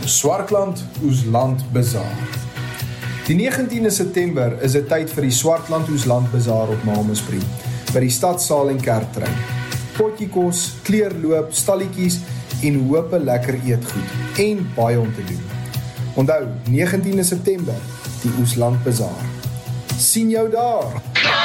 Swartland Oesland Bazaar. Die 19de September is dit tyd vir die Swartland Oesland Bazaar op Mamaspree, by die Stadsaal en Kerktrein. Potjie kos, kleurloop, stalletjies en hoop lekker eetgoed en baie om te doen. Onthou, 19de September, die Oesland Bazaar. Sien jou daar!